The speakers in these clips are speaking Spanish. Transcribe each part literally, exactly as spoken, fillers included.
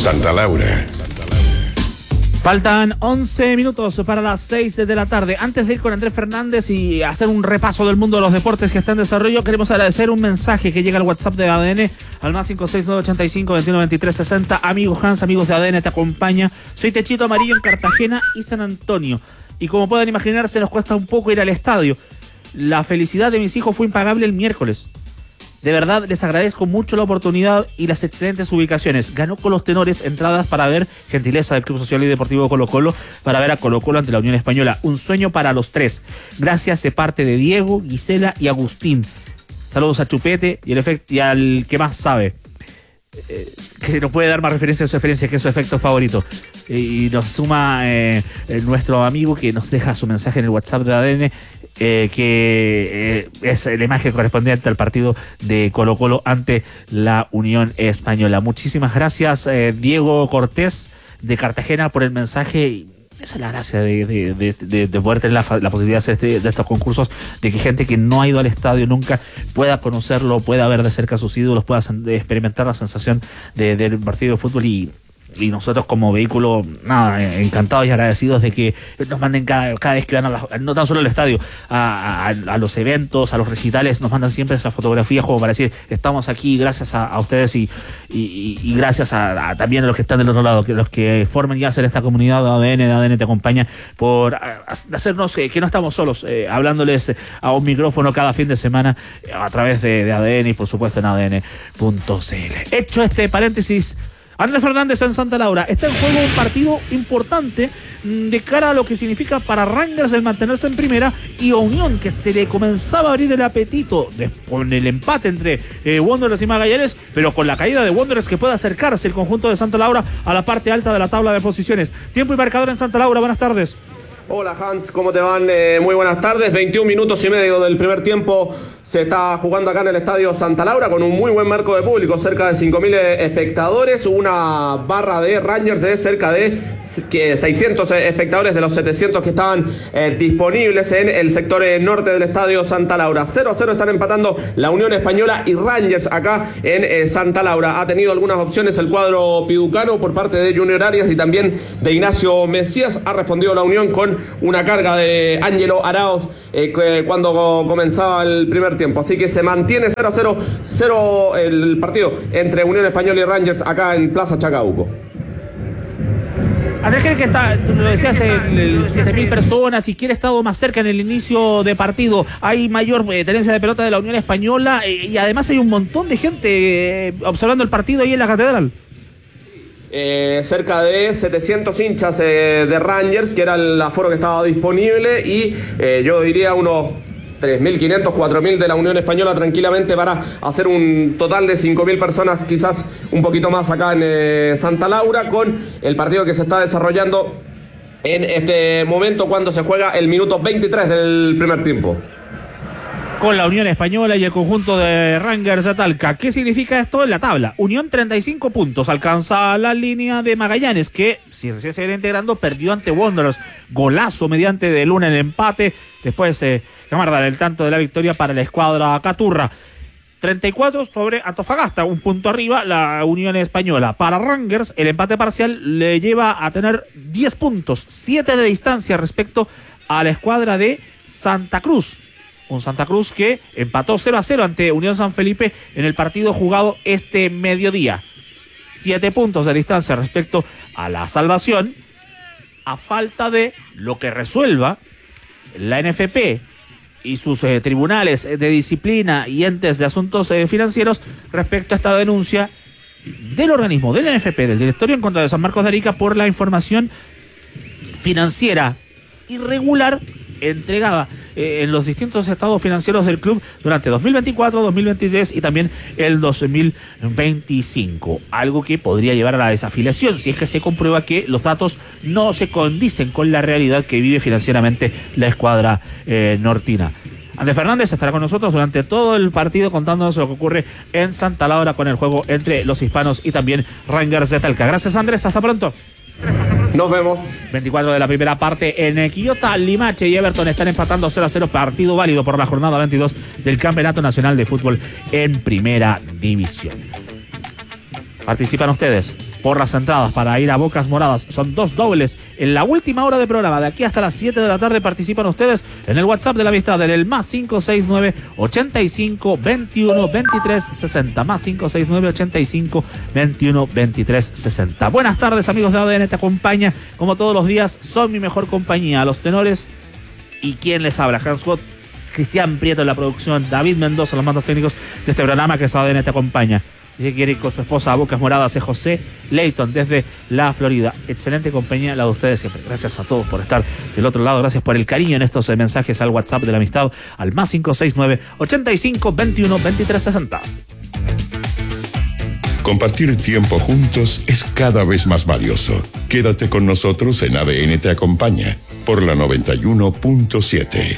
Santa Laura. Faltan once minutos para las seis de la tarde. Antes de ir con Andrés Fernández y hacer un repaso del mundo de los deportes que está en desarrollo, queremos agradecer un mensaje que llega al WhatsApp de A D N al más cinco seis nueve ocho cinco, dos uno dos tres seis cero. Amigo Hans, amigos de A D N, te acompaña. Soy Techito Amarillo en Cartagena y San Antonio. Y como pueden imaginarse, nos cuesta un poco ir al estadio. La felicidad de mis hijos fue impagable el miércoles. De verdad, les agradezco mucho la oportunidad y las excelentes ubicaciones. Ganó con los tenores entradas para ver, gentileza del Club Social y Deportivo Colo Colo, para ver a Colo Colo ante la Unión Española. Un sueño para los tres. Gracias de parte de Diego, Gisela y Agustín. Saludos a Chupete y, el efecto, y al que más sabe. Eh, que nos puede dar más referencia a su experiencia, que es su efecto favorito. Eh, y nos suma eh, nuestro amigo que nos deja su mensaje en el WhatsApp de A D N. Eh, que eh, es la imagen correspondiente al partido de Colo Colo ante la Unión Española. Muchísimas gracias, eh, Diego Cortés de Cartagena, por el mensaje. Esa es la gracia de, de, de, de, de poder tener la, la posibilidad de hacer este, de estos concursos, de que gente que no ha ido al estadio nunca pueda conocerlo, pueda ver de cerca a sus ídolos, pueda experimentar la sensación de, del partido de fútbol. y Y nosotros como vehículo, nada, encantados y agradecidos de que nos manden cada, cada vez que van a la, no tan solo al estadio, a, a, a los eventos, a los recitales, nos mandan siempre esas fotografías como para decir, estamos aquí gracias a, a ustedes y, y, y gracias a, a, también a los que están del otro lado, que los que forman y hacen esta comunidad de A D N, de A D N te acompaña, por a, a hacernos eh, que no estamos solos, eh, hablándoles a un micrófono cada fin de semana eh, a través de, de A D N y por supuesto en A D N punto C L. Hecho este paréntesis, Andrés Fernández en Santa Laura. Está en juego un partido importante de cara a lo que significa para Rangers el mantenerse en primera y a Unión, que se le comenzaba a abrir el apetito con el empate entre eh, Wanderers y Magallanes, pero con la caída de Wanderers que puede acercarse el conjunto de Santa Laura a la parte alta de la tabla de posiciones. Tiempo y marcador en Santa Laura. Buenas tardes. Hola Hans, ¿cómo te van? Eh, muy buenas tardes. veintiún minutos y medio del primer tiempo se está jugando acá en el estadio Santa Laura con un muy buen marco de público, cerca de cinco mil espectadores, una barra de Rangers de cerca de seiscientos espectadores de los setecientos que estaban eh, disponibles en el sector eh, norte del estadio Santa Laura. cero a cero están empatando la Unión Española y Rangers acá en eh, Santa Laura. Ha tenido algunas opciones el cuadro piducano por parte de Junior Arias y también de Ignacio Mesías. Ha respondido la Unión con una carga de Ángelo Arauz eh, cuando comenzaba el primer tiempo, así que se mantiene cero a cero, cero el partido entre Unión Española y Rangers acá en Plaza Chacabuco. Andrés, ¿crees que está, tú lo decías, siete mil personas y quiere estado más cerca en el inicio de partido? Hay mayor eh, tenencia de pelota de la Unión Española eh, y además hay un montón de gente eh, observando el partido ahí en la catedral. Eh, cerca de setecientos hinchas eh, de Rangers, que era el aforo que estaba disponible, y eh, yo diría unos tres mil quinientos, cuatro mil de la Unión Española tranquilamente para hacer un total de cinco mil personas, quizás un poquito más acá en eh, Santa Laura, con el partido que se está desarrollando en este momento cuando se juega el minuto veintitrés del primer tiempo. Con la Unión Española y el conjunto de Rangers de Talca. ¿Qué significa esto en la tabla? Unión treinta y cinco puntos, alcanza la línea de Magallanes, que si recién se viene integrando, perdió ante Wanderers, golazo mediante de Luna en el empate, después eh, Camarda el tanto de la victoria para la escuadra Caturra. treinta y cuatro sobre Antofagasta, un punto arriba la Unión Española. Para Rangers el empate parcial le lleva a tener diez puntos, siete de distancia respecto a la escuadra de Santa Cruz. Un Santa Cruz que empató cero a cero ante Unión San Felipe en el partido jugado este mediodía. Siete puntos de distancia respecto a la salvación, a falta de lo que resuelva la N F P y sus eh, tribunales de disciplina y entes de asuntos eh, financieros respecto a esta denuncia del organismo, del N F P, del directorio en contra de San Marcos de Arica por la información financiera irregular entregada eh, en los distintos estados financieros del club durante dos mil veinticuatro, dos mil veintitrés y también el dos mil veinticinco. Algo que podría llevar a la desafiliación si es que se comprueba que los datos no se condicen con la realidad que vive financieramente la escuadra eh, nortina. Andrés Fernández estará con nosotros durante todo el partido contándonos lo que ocurre en Santa Laura con el juego entre los hispanos y también Rangers de Talca. Gracias, Andrés, hasta pronto. Nos vemos. veinticuatro de la primera parte en Quillota. Limache y Everton están empatando cero a cero, partido válido por la jornada veintidós del Campeonato Nacional de Fútbol en Primera División. Participan ustedes por las entradas para ir a Bocas Moradas. Son dos dobles en la última hora de programa. De aquí hasta las siete de la tarde participan ustedes en el WhatsApp de la amistad, en el más cinco seis nueve, ochenta y cinco, veintiuno, veintitrés, sesenta. Más cinco seis nueve, ochenta y cinco, veintiuno, veintitrés, sesenta. Buenas tardes, amigos de A D N. Te acompaña, como todos los días, son mi mejor compañía. Los tenores y quien les habla, Hans Watt, Cristian Prieto en la producción, David Mendoza, los mandos técnicos de este programa que es A D N Te acompaña. Dice que quiere ir con su esposa a Bocas Moradas, es José Leighton desde la Florida. Excelente compañía, la de ustedes siempre. Gracias a todos por estar del otro lado. Gracias por el cariño en estos mensajes al WhatsApp de la amistad, al más cinco seis nueve, ochenta y cinco, veintiuno, veintitrés, sesenta. Compartir tiempo juntos es cada vez más valioso. Quédate con nosotros en A D N Te acompaña por la noventa y uno punto siete.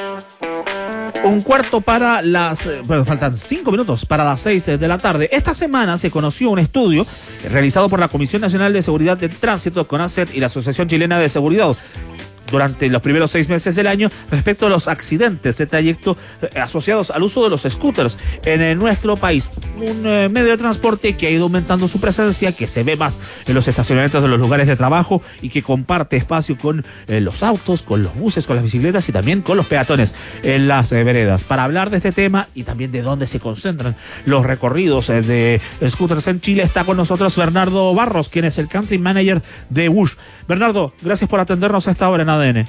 Un cuarto para las... Bueno, faltan cinco minutos para las seis de la tarde. Esta semana se conoció un estudio realizado por la Comisión Nacional de Seguridad de Tránsito, CONACET, y la Asociación Chilena de Seguridad durante los primeros seis meses del año respecto a los accidentes de trayecto eh, asociados al uso de los scooters en eh, nuestro país. Un eh, medio de transporte que ha ido aumentando su presencia, que se ve más en los estacionamientos de los lugares de trabajo y que comparte espacio con eh, los autos, con los buses, con las bicicletas y también con los peatones en las eh, veredas. Para hablar de este tema y también de dónde se concentran los recorridos eh, de scooters en Chile, está con nosotros Bernardo Barros, quien es el Country Manager de Wush. Bernardo, gracias por atendernos a esta hora en A D N.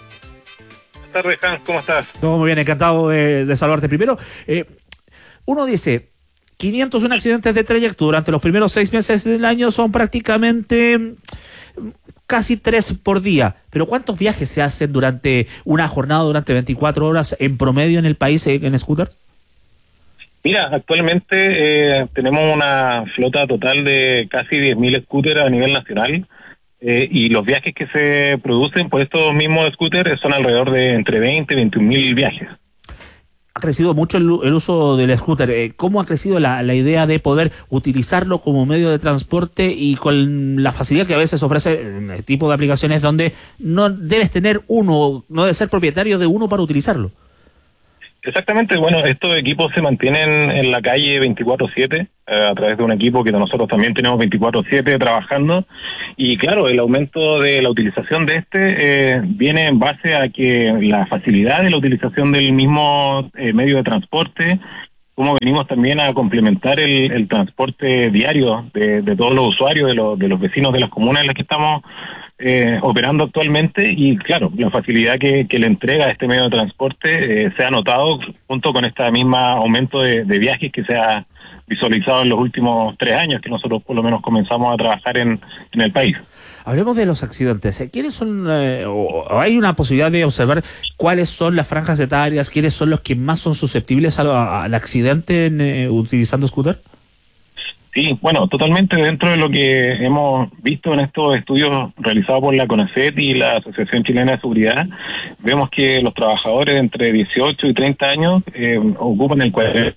Buenas tardes, Hans, ¿cómo estás? Todo muy bien, encantado de, de saludarte. Primero, eh, uno dice, quinientos uno accidentes de trayecto durante los primeros seis meses del año son prácticamente casi tres por día. Pero ¿cuántos viajes se hacen durante una jornada, durante veinticuatro horas en promedio en el país en, en scooter? Mira, actualmente eh, tenemos una flota total de casi diez mil scooters a nivel nacional. Eh, y los viajes que se producen por estos mismos scooters son alrededor de entre veinte y veintiún mil viajes. Ha crecido mucho el, el uso del scooter. Eh, ¿Cómo ha crecido la, la idea de poder utilizarlo como medio de transporte y con la facilidad que a veces ofrece el tipo de aplicaciones donde no debes tener uno, no debes ser propietario de uno para utilizarlo? Exactamente, bueno, estos equipos se mantienen en la calle veinticuatro siete eh, a través de un equipo que nosotros también tenemos veinticuatro siete trabajando, y claro, el aumento de la utilización de este eh, viene en base a que la facilidad de la utilización del mismo eh, medio de transporte, como venimos también a complementar el, el transporte diario de, de todos los usuarios, de, los, de los vecinos de las comunas en las que estamos Eh, operando actualmente, y claro, la facilidad que, que le entrega a este medio de transporte eh, se ha notado junto con este mismo aumento de, de viajes que se ha visualizado en los últimos tres años que nosotros por lo menos comenzamos a trabajar en, en el país. Hablemos de los accidentes. ¿Quiénes son, eh, o hay una posibilidad de observar cuáles son las franjas etarias, quiénes son los que más son susceptibles a lo, a, al accidente en, eh, utilizando scooter? Sí, bueno, totalmente dentro de lo que hemos visto en estos estudios realizados por la CONACET y la Asociación Chilena de Seguridad, vemos que los trabajadores de entre dieciocho y treinta años eh, ocupan el cuarenta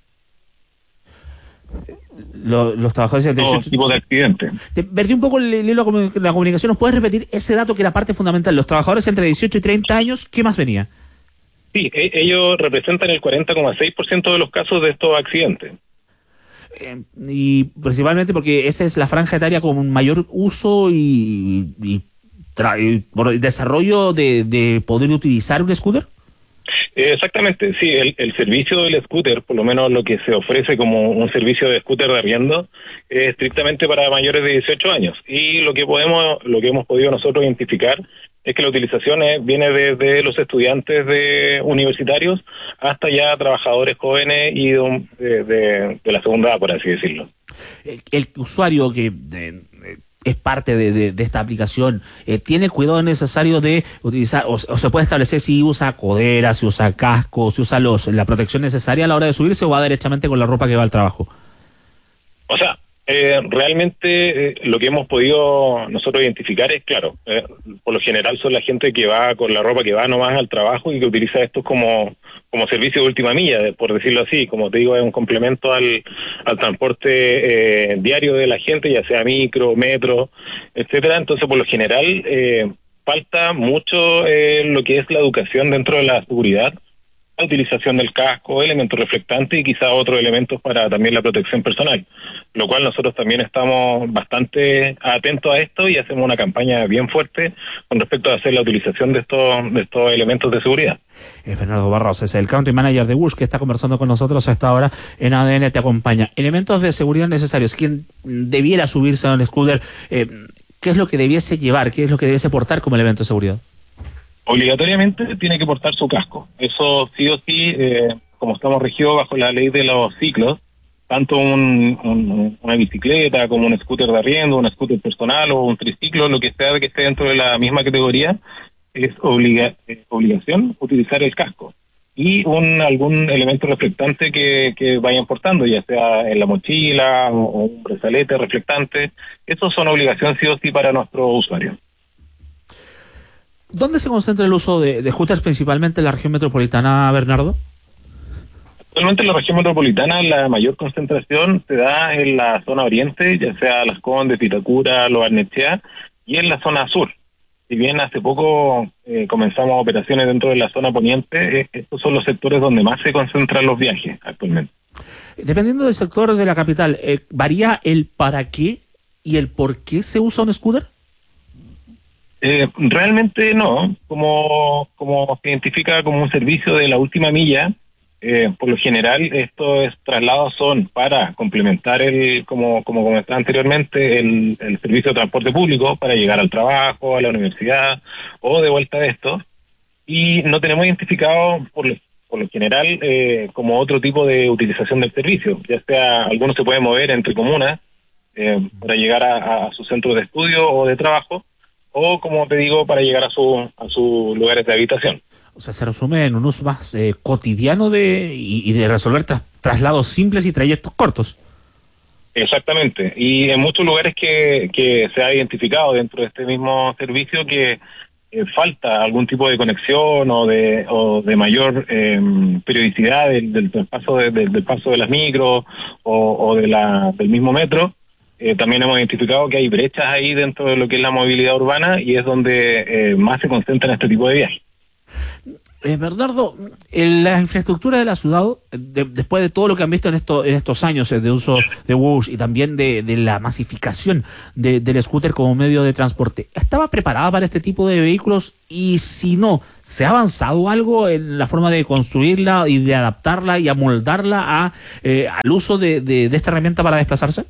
por ciento. Los, los trabajadores de dieciocho tipos de accidentes. Te perdí un poco el hilo de la comunicación. ¿Nos puedes repetir ese dato que era parte fundamental? Los trabajadores entre dieciocho y treinta años, ¿qué más venía? Sí, e- ellos representan el cuarenta coma seis por ciento de los casos de estos accidentes. Eh, y principalmente porque esa es la franja etaria con un mayor uso y, y, tra- y por el desarrollo de, de poder utilizar un scooter. Eh, exactamente, sí, el, el servicio del scooter, por lo menos lo que se ofrece como un servicio de scooter de arriendo, es estrictamente para mayores de dieciocho años, y lo que podemos, lo que hemos podido nosotros identificar es que la utilización es, viene desde los estudiantes de universitarios hasta ya trabajadores jóvenes y de, de, de, de la segunda edad, por así decirlo. El usuario que de, es parte de, de, de esta aplicación eh, tiene el cuidado necesario de utilizar, o, o se puede establecer si usa codera, si usa casco, si usa los, la protección necesaria a la hora de subirse, o va derechamente con la ropa que va al trabajo. O sea, Eh, realmente eh, lo que hemos podido nosotros identificar es, claro, eh, por lo general son la gente que va con la ropa que va nomás al trabajo y que utiliza esto como como servicio de última milla, por decirlo así. Como te digo, es un complemento al, al transporte eh, diario de la gente, ya sea micro, metro, etcétera. Entonces, por lo general, eh, falta mucho eh, lo que es la educación dentro de la seguridad la utilización del casco, elementos reflectantes y quizá otros elementos para también la protección personal, lo cual nosotros también estamos bastante atentos a esto y hacemos una campaña bien fuerte con respecto a hacer la utilización de estos, de estos elementos de seguridad. Eh, Bernardo Barros es el Country Manager de Wush, que está conversando con nosotros a esta hora en A D N Te Acompaña. Elementos de seguridad necesarios. ¿Quién debiera subirse a un scooter? Eh, ¿Qué es lo que debiese llevar? ¿Qué es lo que debiese portar como elemento de seguridad? Obligatoriamente tiene que portar su casco. Eso sí o sí, eh, como estamos regidos bajo la ley de los ciclos, tanto un, un, una bicicleta como un scooter de arriendo, un scooter personal o un triciclo, lo que sea que esté dentro de la misma categoría, es obliga, es obligación utilizar el casco y un algún elemento reflectante que, que vayan portando, ya sea en la mochila o, o un brazalete reflectante. Esos son obligación sí o sí para nuestros usuarios. ¿Dónde se concentra el uso de, de scooters principalmente en la región metropolitana, Bernardo? Actualmente en la región metropolitana la mayor concentración se da en la zona oriente, ya sea Las Condes, Vitacura, Lo Barnechea, y en la zona sur. Si bien hace poco eh, comenzamos operaciones dentro de la zona poniente, eh, estos son los sectores donde más se concentran los viajes actualmente. Dependiendo del sector de la capital, eh, ¿varía el para qué y el por qué se usa un scooter? Eh, realmente no, como, como se identifica como un servicio de la última milla, eh, por lo general estos traslados son para complementar el, como, como comentaba anteriormente, el, el servicio de transporte público para llegar al trabajo, a la universidad o de vuelta de esto, y no tenemos identificado por lo, por lo general eh, como otro tipo de utilización del servicio, ya sea algunos se pueden mover entre comunas eh, para llegar a, a su centro de estudio o de trabajo, o como te digo, para llegar a su a sus lugares de habitación. O sea, se resume en un uso más eh, cotidiano de y, y de resolver tras, traslados simples y trayectos cortos. Exactamente, y en muchos lugares que, que se ha identificado dentro de este mismo servicio que eh, falta algún tipo de conexión o de o de mayor eh, periodicidad del, del traspaso de, del, del paso de las micros o, o de la del mismo metro. Eh, también hemos identificado que hay brechas ahí dentro de lo que es la movilidad urbana y es donde eh, más se concentran este tipo de viajes. Eh, Bernardo, en la infraestructura de la ciudad, de, después de todo lo que han visto en, esto, en estos años eh, de uso de Wush y también de, de la masificación de, del scooter como medio de transporte, ¿estaba preparada para este tipo de vehículos? Y si no, ¿se ha avanzado algo en la forma de construirla y de adaptarla y amoldarla a, eh, al uso de, de, de esta herramienta para desplazarse?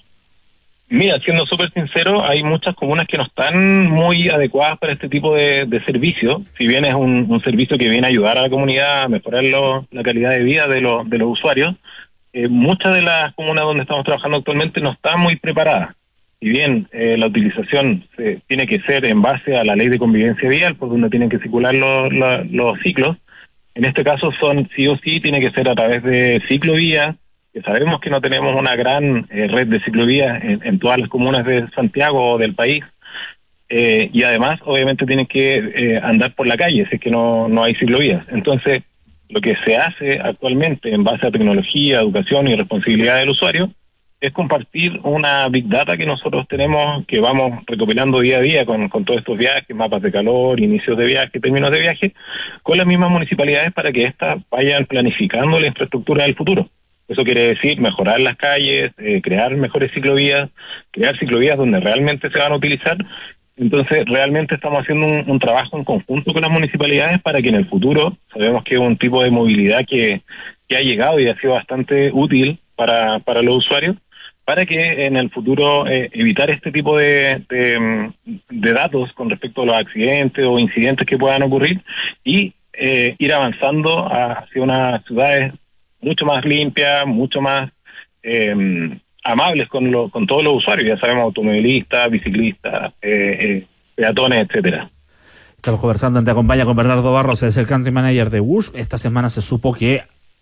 Mira, siendo súper sincero, hay muchas comunas que no están muy adecuadas para este tipo de, de servicio. Si bien es un, un servicio que viene a ayudar a la comunidad a mejorar lo, la calidad de vida de, lo, de los usuarios, eh, muchas de las comunas donde estamos trabajando actualmente no están muy preparadas. Si bien eh, la utilización se, tiene que ser en base a la ley de convivencia vial, por donde tienen que circular los, los, los ciclos, en este caso son sí o sí, tiene que ser a través de ciclovías, que sabemos que no tenemos una gran eh, red de ciclovías en, en todas las comunas de Santiago o del país, eh, y además obviamente tienen que eh, andar por la calle, si es que no, no hay ciclovías. Entonces, lo que se hace actualmente en base a tecnología, educación y responsabilidad del usuario es compartir una Big Data que nosotros tenemos, que vamos recopilando día a día con, con todos estos viajes, mapas de calor, inicios de viaje, términos de viaje, con las mismas municipalidades para que éstas vayan planificando la infraestructura del futuro. Eso quiere decir mejorar las calles, eh, crear mejores ciclovías, crear ciclovías donde realmente se van a utilizar. Entonces, realmente estamos haciendo un, un trabajo en conjunto con las municipalidades para que en el futuro, sabemos que es un tipo de movilidad que, que ha llegado y ha sido bastante útil para, para los usuarios, para que en el futuro eh, evitar este tipo de, de, de datos con respecto a los accidentes o incidentes que puedan ocurrir y eh, ir avanzando hacia unas ciudades mucho más limpias, mucho más eh, amables con, lo, con todos los usuarios, ya sabemos, automovilistas, biciclistas, eh, eh, peatones, etcétera. Estamos conversando en Te Acompaña con Bernardo Barros, es el Country Manager de Wush. Esta semana se supo que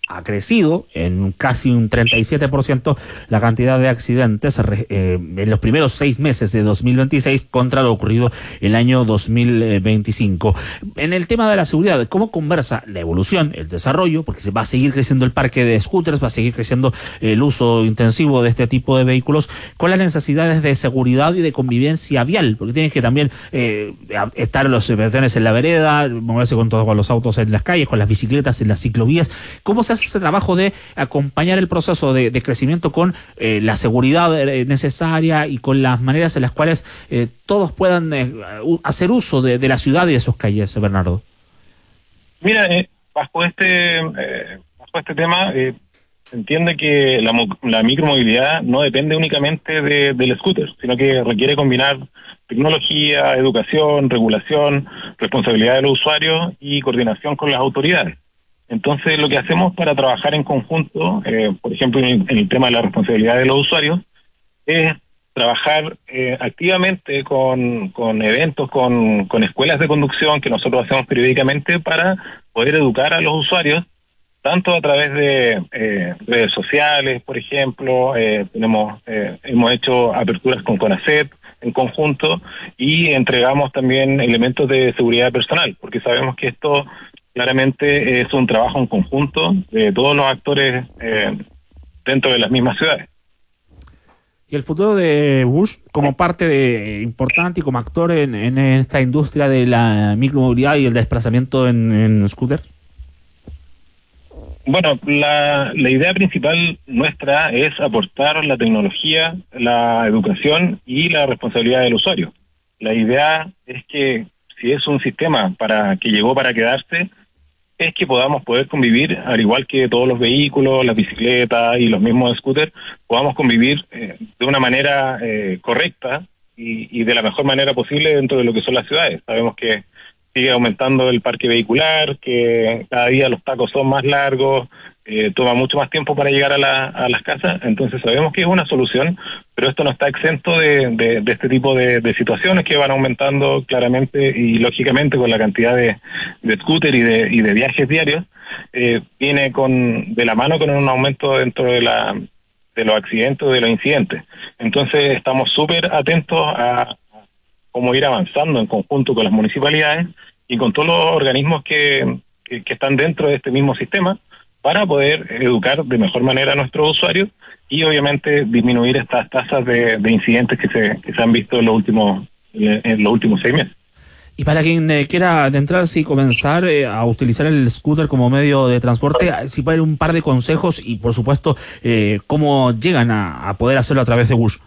ha crecido en casi un treinta y siete por ciento la cantidad de accidentes eh, en los primeros seis meses de dos mil veintiséis contra lo ocurrido el año dos mil veinticinco. En el tema de la seguridad, ¿cómo conversa la evolución, el desarrollo? Porque se va a seguir creciendo el parque de scooters, va a seguir creciendo el uso intensivo de este tipo de vehículos con las necesidades de seguridad y de convivencia vial, porque tienes que también eh, estar los peatones en la vereda, moverse con todos con los autos en las calles, con las bicicletas en las ciclovías. ¿Cómo se hace ese trabajo de acompañar el proceso de, de crecimiento con eh, la seguridad eh, necesaria y con las maneras en las cuales eh, todos puedan eh, hacer uso de, de la ciudad y de sus calles, Bernardo? Mira, eh, bajo este eh, bajo este tema eh, se entiende que la, la micromovilidad no depende únicamente de, del scooter, sino que requiere combinar tecnología, educación, regulación, responsabilidad de los usuarios y coordinación con las autoridades. Entonces, lo que hacemos para trabajar en conjunto, eh, por ejemplo, en el, en el tema de la responsabilidad de los usuarios, es trabajar eh, activamente con, con eventos, con, con escuelas de conducción que nosotros hacemos periódicamente para poder educar a los usuarios, tanto a través de eh, redes sociales, por ejemplo, eh, tenemos eh, hemos hecho aperturas con CONACET en conjunto y entregamos también elementos de seguridad personal, porque sabemos que esto claramente es un trabajo en conjunto de todos los actores eh, dentro de las mismas ciudades. Y el futuro de Bush como parte de importante y como actor en, en esta industria de la micromovilidad y el desplazamiento en, en scooter. Bueno, la, la idea principal nuestra es aportar la tecnología, la educación y la responsabilidad del usuario. La idea es que si es un sistema para que llegó para quedarse, es que podamos poder convivir, al igual que todos los vehículos, las bicicletas y los mismos scooters, podamos convivir eh, de una manera eh, correcta y, y de la mejor manera posible dentro de lo que son las ciudades. Sabemos que sigue aumentando el parque vehicular, que cada día los tacos son más largos, eh, toma mucho más tiempo para llegar a, la, a las casas, entonces sabemos que es una solución, pero esto no está exento de, de, de este tipo de, de situaciones que van aumentando claramente y lógicamente con la cantidad de, de scooter y de, y de viajes diarios, eh, viene con de la mano con un aumento dentro de la de los accidentes, de los incidentes. Entonces estamos súper atentos a cómo ir avanzando en conjunto con las municipalidades y con todos los organismos que, que, que están dentro de este mismo sistema para poder educar de mejor manera a nuestros usuarios y obviamente disminuir estas tasas de, de incidentes que se, que se han visto en los últimos en los últimos seis meses. Y para quien eh, quiera adentrarse y comenzar eh, a utilizar el scooter como medio de transporte, si puede un par de consejos y por supuesto eh, cómo llegan a, a poder hacerlo a través de Bush.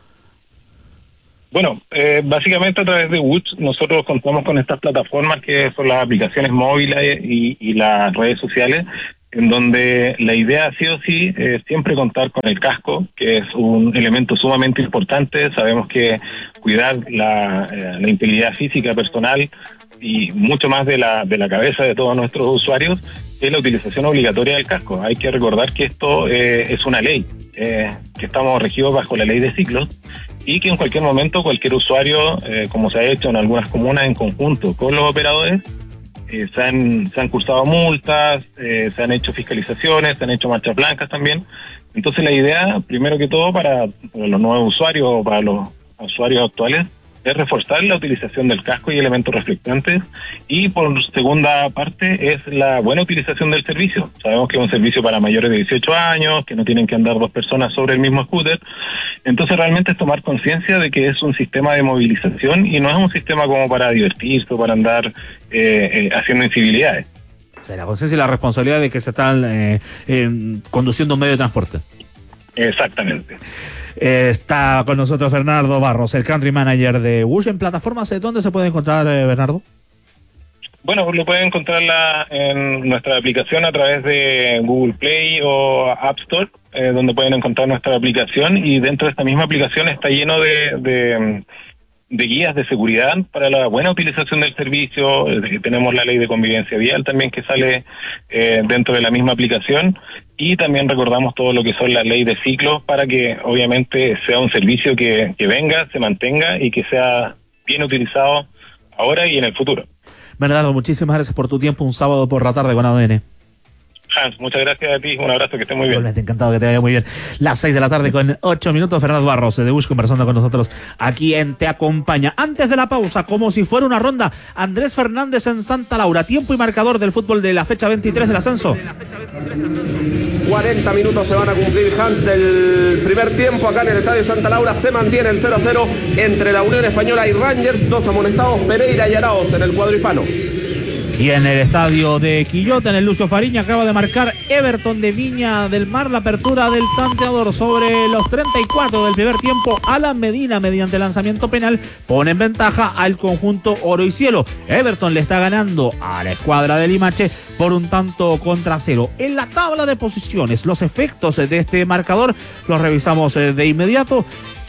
Bueno, eh, básicamente a través de Woods nosotros contamos con estas plataformas que son las aplicaciones móviles y, y las redes sociales, en donde la idea sí o sí es siempre contar con el casco, que es un elemento sumamente importante. Sabemos que cuidar la, eh, la integridad física personal y mucho más de la, de la cabeza de todos nuestros usuarios es la utilización obligatoria del casco. Hay que recordar que esto eh, es una ley, eh, que estamos regidos bajo la ley de ciclos, y que en cualquier momento cualquier usuario, eh, como se ha hecho en algunas comunas en conjunto con los operadores, eh, se, han, se han cursado multas, eh, se han hecho fiscalizaciones, se han hecho marchas blancas también. Entonces la idea, primero que todo, para, para los nuevos usuarios o para los usuarios actuales, es reforzar la utilización del casco y elementos reflectantes, y por segunda parte es la buena utilización del servicio. Sabemos que es un servicio para mayores de dieciocho años, que no tienen que andar dos personas sobre el mismo scooter. Entonces realmente es tomar conciencia de que es un sistema de movilización y no es un sistema como para divertirse o para andar eh, eh, haciendo incivilidades. O sea, la conciencia y la responsabilidad de que se están eh, eh, conduciendo un medio de transporte. Exactamente. Eh, está con nosotros Bernardo Barros, el country manager de Bush. En plataformas, ¿dónde se puede encontrar, eh, Bernardo? Bueno, lo pueden encontrar la, en nuestra aplicación a través de Google Play o App Store, eh, donde pueden encontrar nuestra aplicación, y dentro de esta misma aplicación está lleno de, de, de guías de seguridad para la buena utilización del servicio. Eh, tenemos la ley de convivencia vial también que sale eh, dentro de la misma aplicación, y también recordamos todo lo que son las leyes de ciclos para que obviamente sea un servicio que, que venga, se mantenga y que sea bien utilizado ahora y en el futuro. Bernardo, muchísimas gracias por tu tiempo un sábado por la tarde con A D N. Hans, muchas gracias a ti, un abrazo, que estés muy bien. Igualmente, encantado, que te vaya muy bien. Las seis de la tarde con ocho minutos, Fernando Barros de Bush conversando con nosotros aquí en Te Acompaña. Antes de la pausa, como si fuera una ronda, Andrés Fernández en Santa Laura, tiempo y marcador del fútbol de la fecha veintitrés del ascenso. cuarenta minutos se van a cumplir, Hans, del primer tiempo acá en el Estadio Santa Laura. Se mantiene el cero a cero entre la Unión Española y Rangers, dos amonestados, Pereira y Araoz en el cuadro hispano. Y en el estadio de Quillota, en el Lucio Fariña, acaba de marcar Everton de Viña del Mar la apertura del tanteador sobre los treinta y cuatro del primer tiempo. Alan Medina, mediante lanzamiento penal, pone en ventaja al conjunto Oro y Cielo. Everton le está ganando a la escuadra de Limache por un tanto contra cero. En la tabla de posiciones, los efectos de este marcador los revisamos de inmediato.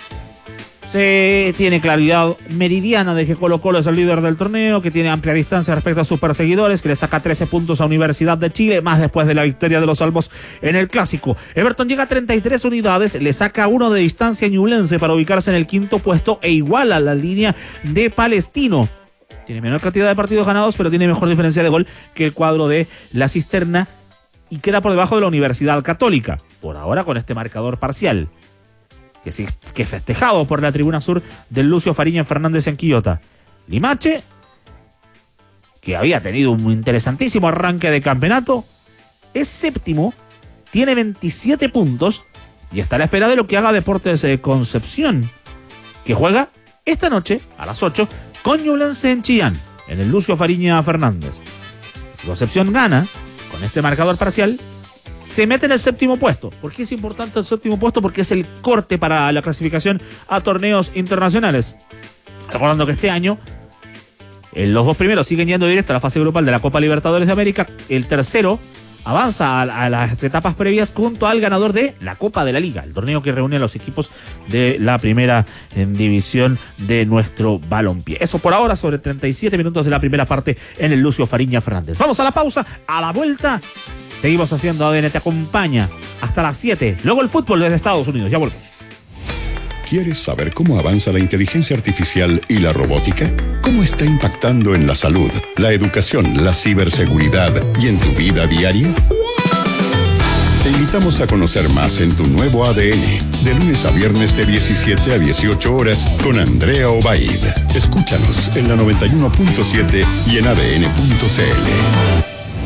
Se tiene claridad meridiana de que Colo Colo es el líder del torneo, que tiene amplia distancia respecto a sus perseguidores, que le saca trece puntos a Universidad de Chile, más después de la victoria de los Albos en el Clásico. Everton llega a treinta y tres unidades, le saca uno de distancia a Ñublense para ubicarse en el quinto puesto e iguala la línea de Palestino. Tiene menor cantidad de partidos ganados, pero tiene mejor diferencia de gol que el cuadro de La Cisterna y queda por debajo de la Universidad Católica, por ahora con este marcador parcial. Que, sí, que festejado por la tribuna sur del Lucio Fariña Fernández en Quillota. Limache, que había tenido un interesantísimo arranque de campeonato, es séptimo, tiene veintisiete puntos y está a la espera de lo que haga Deportes de Concepción, que juega esta noche a las ocho con Ñublense en Chillán, en el Lucio Fariña Fernández. Si Concepción gana con este marcador parcial, se mete en el séptimo puesto. ¿Por qué es importante el séptimo puesto? Porque es el corte para la clasificación a torneos internacionales. Recordando que este año eh, los dos primeros siguen yendo directo a la fase grupal de la Copa Libertadores de América. El tercero avanza a, a las etapas previas junto al ganador de la Copa de la Liga, el torneo que reúne a los equipos de la primera en división de nuestro balompié. Eso por ahora sobre treinta y siete minutos de la primera parte en el Lucio Fariña Fernández. Vamos a la pausa, a la vuelta seguimos haciendo A D N Te Acompaña hasta las siete. Luego el fútbol desde Estados Unidos. Ya volvemos. ¿Quieres saber cómo avanza la inteligencia artificial y la robótica? ¿Cómo está impactando en la salud, la educación, la ciberseguridad y en tu vida diaria? Te invitamos a conocer más en tu nuevo A D N, de lunes a viernes de diecisiete a dieciocho horas con Andrea Obaid. Escúchanos en la noventa y uno punto siete y en A D N punto C L.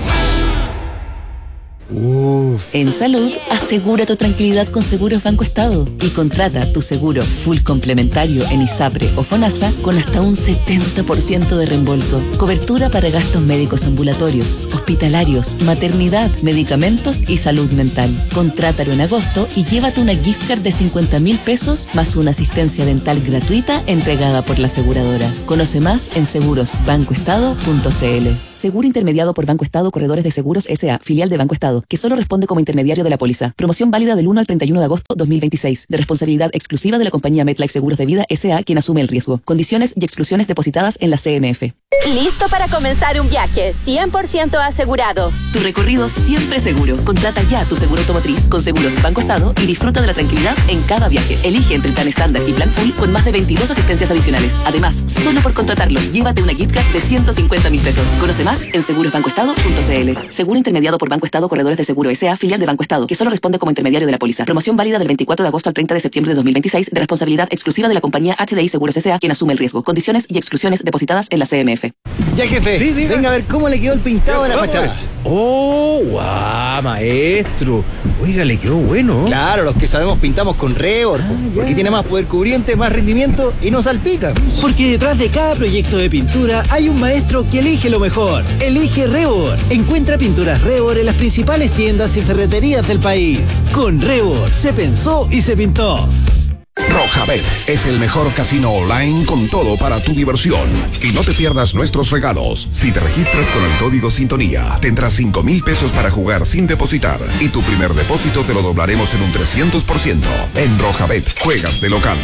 Uf. En salud, asegura tu tranquilidad con Seguros Banco Estado y contrata tu seguro full complementario en ISAPRE o FONASA con hasta un setenta por ciento de reembolso. Cobertura para gastos médicos ambulatorios, hospitalarios, maternidad, medicamentos y salud mental. Contrátalo en agosto y llévate una gift card de cincuenta mil pesos más una asistencia dental gratuita entregada por la aseguradora. Conoce más en seguros banco estado punto c l. Seguro intermediado por Banco Estado Corredores de Seguros S A, filial de Banco Estado, que solo responde como intermediario de la póliza. Promoción válida del uno al treinta y uno de agosto dos mil veintiséis, de responsabilidad exclusiva de la compañía MetLife Seguros de Vida S A, quien asume el riesgo. Condiciones y exclusiones depositadas en la C M F. Listo para comenzar un viaje, cien por ciento asegurado. Tu recorrido siempre seguro. Contrata ya tu seguro automotriz con Seguros Banco Estado y disfruta de la tranquilidad en cada viaje. Elige entre el plan estándar y plan full con más de veintidós asistencias adicionales. Además, solo por contratarlo, llévate una gift card de ciento cincuenta mil pesos. Conoce más en seguros banco estado punto c l. Seguro intermediado por Banco Estado Corredores de Seguro S A, filial de Banco Estado, que solo responde como intermediario de la póliza. Promoción válida del veinticuatro de agosto al treinta de septiembre de dos mil veintiséis, de responsabilidad exclusiva de la compañía H D I Seguros S A, quien asume el riesgo. Condiciones y exclusiones depositadas en la C M F. Ya, jefe, sí, venga a ver cómo le quedó el pintado de la fachada. Oh, guau, maestro. Oiga, le quedó bueno. Claro, los que sabemos pintamos con Rebor, ah, porque tiene más poder cubriente, más rendimiento y no salpica. Porque detrás de cada proyecto de pintura hay un maestro que elige lo mejor. Elige Rebor. Encuentra pinturas Rebor en las principales tiendas y ferreterías del país. Con Rebor se pensó y se pintó. Rojabet es el mejor casino online con todo para tu diversión. Y no te pierdas nuestros regalos. Si te registras con el código Sintonía, tendrás cinco mil pesos para jugar sin depositar. Y tu primer depósito te lo doblaremos en un trescientos por ciento. En Rojabet, juegas de local.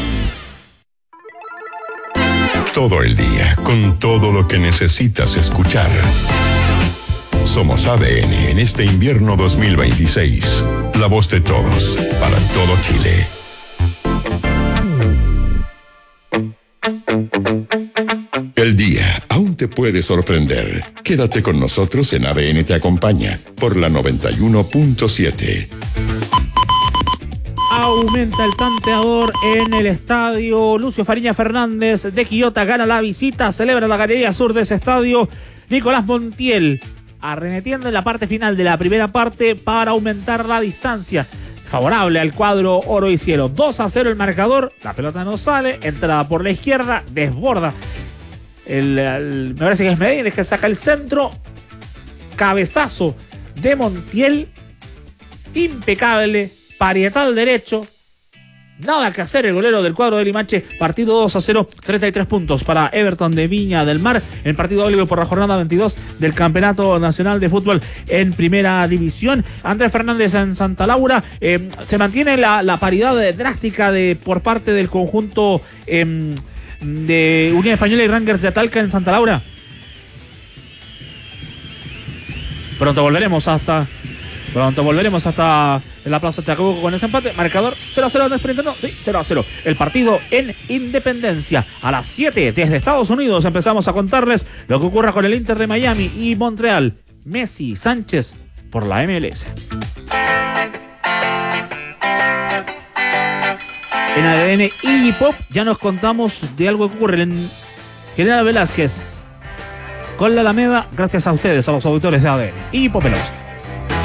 Todo el día, con todo lo que necesitas escuchar. Somos A D N en este invierno dos mil veintiséis. La voz de todos, para todo Chile. El día aún te puede sorprender. Quédate con nosotros en A D N Te Acompaña por la noventa y uno punto siete. Aumenta el tanteador en el estadio Lucio Fariña Fernández de Quillota. Gana la visita, celebra la galería sur de ese estadio. Nicolás Montiel arremetiendo en la parte final de la primera parte para aumentar la distancia. Favorable al cuadro oro y cielo. dos a cero el marcador. La pelota no sale. Entrada por la izquierda. Desborda. El, el, me parece que es Medina que saca el centro. Cabezazo de Montiel. Impecable. Parietal derecho. Nada que hacer el golero del cuadro de Limache. Partido dos a cero, treinta y tres puntos para Everton de Viña del Mar. En partido válido por la jornada veintidós del Campeonato Nacional de Fútbol en Primera División. Andrés Fernández en Santa Laura. Eh, se mantiene la, la paridad drástica de, por parte del conjunto eh, de Unión Española y Rangers de Talca en Santa Laura. Pronto volveremos hasta... Pronto volveremos hasta la Plaza Chacabuco con ese empate. Marcador cero a cero en el sprint, no, sí, cero a cero. El partido en Independencia. A las siete desde Estados Unidos empezamos a contarles lo que ocurra con el Inter de Miami y Montreal. Messi, Sánchez por la M L S. En A D N y Pop ya nos contamos de algo que ocurre en General Velázquez con la Alameda, gracias a ustedes, a los auditores de A D N y Pop Velázquez.